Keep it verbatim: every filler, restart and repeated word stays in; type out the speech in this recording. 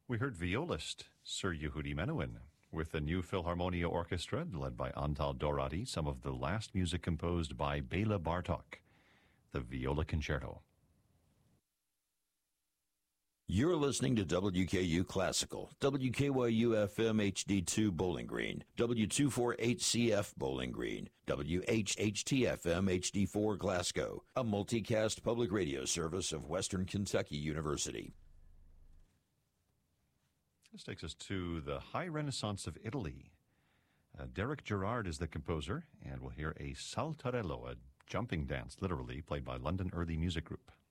We heard violist Sir Yehudi Menuhin with the New Philharmonia Orchestra led by Antal Dorati, some of the last music composed by Bela Bartok, the Viola Concerto. You're listening to W K U Classical, W K Y U F M H D two Bowling Green, W two forty-eight C F Bowling Green, W H H T F M H D four Glasgow, a multicast public radio service of Western Kentucky University. This takes us to the High Renaissance of Italy. Uh, Derek Gerard is the composer, and we'll hear a saltarello, a jumping dance, literally, played by London Early Music Group.